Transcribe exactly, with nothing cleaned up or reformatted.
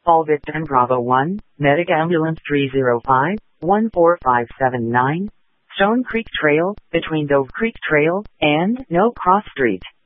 All victim Bravo one, Medic Ambulance three zero five, one four five seven nine, Stone Creek Trail, between Dove Creek Trail and No Cross Street.